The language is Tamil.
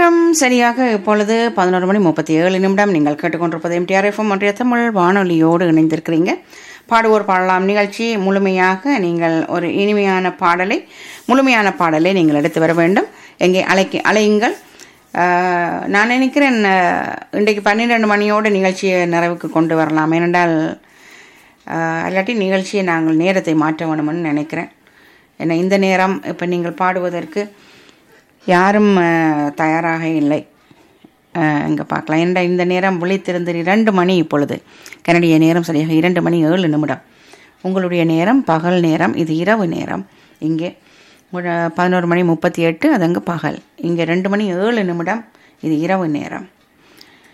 நேரம் சரியாக இப்பொழுது 11:37 நீங்கள் கேட்டுக்கொண்டிருப்பது எம்டிஆர்எஃப்எம் ஒன்றிய தமிழ் வானொலியோடு இணைந்திருக்கிறீங்க. பாடுவோர் பாடலாம் நிகழ்ச்சி முழுமையாக நீங்கள் ஒரு இனிமையான பாடலை நீங்கள் எடுத்து வர வேண்டும். எங்கே அழையுங்கள். நான் நினைக்கிறேன் இன்றைக்கு 12 மணியோடு நிகழ்ச்சியை நிறைவுக்கு கொண்டு வரலாம். ஏனென்றால் இல்லாட்டி நிகழ்ச்சியை நாங்கள் நேரத்தை மாற்ற வேணும்னு நினைக்கிறேன். ஏன்னா இந்த நேரம் இப்போ நீங்கள் பாடுவதற்கு யாரும் தயாராக இல்லை. இங்கே பார்க்கலாம். ஏன்னா இந்த நேரம் விழித்திருந்து 2 மணி, இப்பொழுது கனடிய நேரம் சரியாக 2:07. உங்களுடைய நேரம் பகல் நேரம், இது இரவு நேரம். இங்கே 11:38, அது அங்கே பகல். இங்கே 2:07, இது இரவு நேரம்.